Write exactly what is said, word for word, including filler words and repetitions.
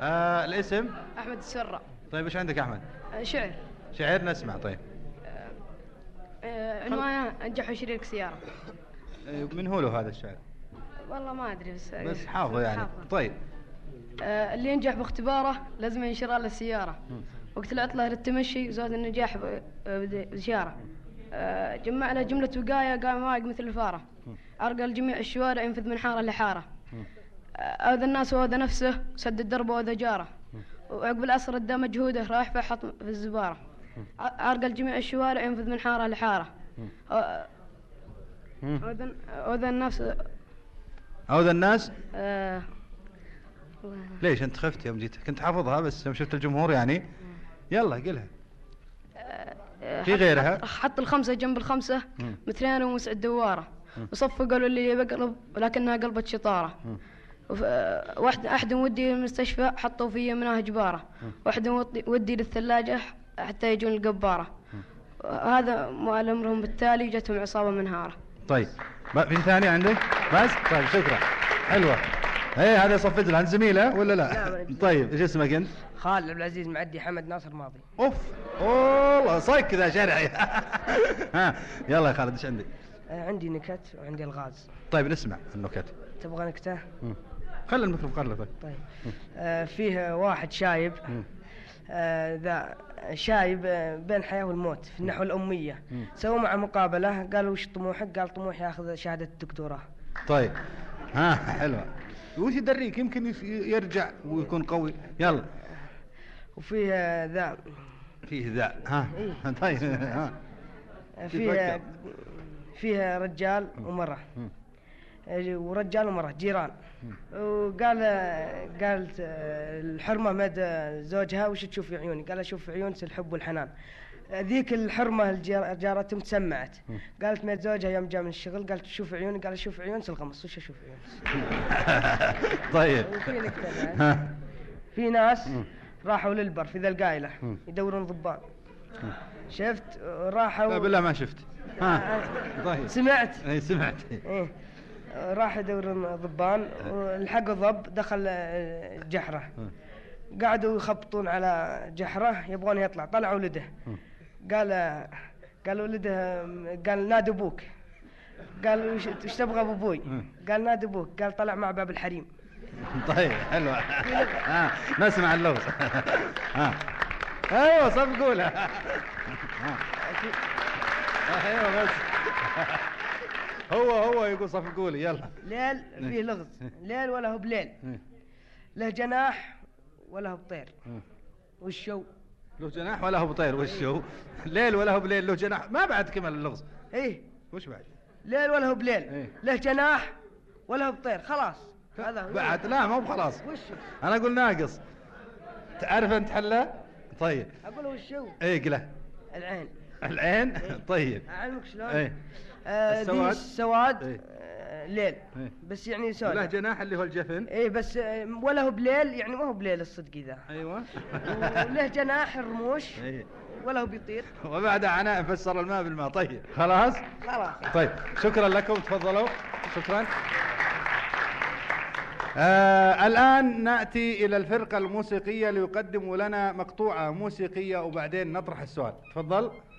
آه الاسم؟ أحمد السرة. طيب ايش عندك أحمد؟ آه شعر. شعر نسمع. طيب آه آه عنوانه أنجح شريك سيارة. من هو له هذا الشعر؟ والله ما أدري بس بس حافظه يعني. حافظ. طيب آه اللي ينجح باختباره لازم ينشر له السيارة. وقت العطلة للتمشي وزاد النجاح بزيارة. آه جمع له جملة وقاية قام واقع مثل الفارة. أرقل جميع الشوارع ينفذ من حارة لحارة. أوذى الناس وأوذى نفسه سد الدرب وأوذى جاره. وعقب العصر ادى مجهوده رايح فحط في الزبارة. أرقل جميع الشوارع ينفذ من حارة لحارة. أوذى أوذى الناس أوذى الناس؟ آه ليش أنت خفت يوم جيت؟ كنت حافظها بس يوم شفت الجمهور يعني. يلا قلها. في غيرها؟ حط الخمسة جنب الخمسة مثلين ومسعد دوارة. وصفوا قالوا اللي يبي قلب ولكنها قلبت شطارة. واحد أحد ودي المستشفى حطوا فيه مناه جبارة. واحد ودي للثلاجة حتى يجون القبارة. هذا مؤل أمرهم بالتالي جتهم عصابة منهارة. طيب في ثاني عندك؟ بس؟ طيب شكرا. حلوة. ايه هذا صفت له. عند زميله ولا لا؟ لا طيب ايش اسمك انت؟ خالد عبد العزيز معدي حمد ناصر ماضي. اوف والله صك كذا شرعي. ها يلا يا خالد ايش عندك؟ آه عندي نكت وعندي الغاز. طيب نسمع النكت. تبغى نكته؟ خلي الميكروفون له. طيب طيب آه فيه واحد شايب آه ذا شايب آه بين الحياة والموت في النحو الأمية. سووا معه مقابلة قالوا وش طموحك؟ قال طموحي ياخذ شهادة الدكتوراه. طيب ها حلوة. وش يدريك يمكن يرجع ويكون قوي. يلا. وفيه آه ذا فيه ذا ها إيه؟ طيب ها فيه فيه رجال ومرأة ورجال ومرأة جيران. وقال قالت الحرمة مد زوجها وش تشوف في عيوني؟ قال اشوف في عيونك الحب والحنان. ذيك الحرمة جارتهم تسمعت قالت مد زوجها يوم جاء من الشغل قالت تشوف في عيوني؟ قال اشوف في عيونك الغمص. وش اشوف في عيونك؟ طيب في ناس راحوا للبر في ذا القايلة يدورون ضبان. شفت راحوا. لا بالله ما شفت. ها طيب سمعت؟ اي سمعت. ايه راح يدور ضبان والحقوا ضب دخل جحره. قعدوا يخبطون على جحره يبغون يطلع. طلع ولده. قال قال ولده قال نادي ابوك. قال وش تبغى ابو ابوي؟ قال نادي ابوك. قال طلع مع باب الحريم. طيب حلوة. ها نسمع اللغز. ها ايوه صف قولها. ايوه بس هو هو يقول صف قولي. يلا. ليل فيه لغز. ليل ولا هو بليل. له جناح ولا هو بطير. والشو له جناح ولا هو بطير. والشو ليل ولا هو بليل له جناح. ما بعد كمل اللغز. ايه وش بعد؟ ليل ولا هو بليل. إيه؟ له جناح ولا هو بطير. خلاص هذا بعد. لا ما هو خلاص. وش انا اقول ناقص. تعرف انت حله؟ طيب اقول وشو؟ ايه قله. العين. العين. إيه؟ طيب اعلمك شلون؟ ايه آه السواد. السواد إيه؟ آه ليل. إيه؟ بس يعني سواد. له جناح اللي هو الجفن. ايه بس آه ولا هو بليل يعني ما هو بليل الصدق ذا. ايوه. وله جناح الرموش. ايه ولا هو بيطير. وبعد عناء فسر الماء بالماء. طيب خلاص. خلاص. طيب شكرا لكم. تفضلوا. شكرا. آه الآن نأتي إلى الفرقة الموسيقية ليقدموا لنا مقطوعة موسيقية وبعدين نطرح السؤال. تفضل.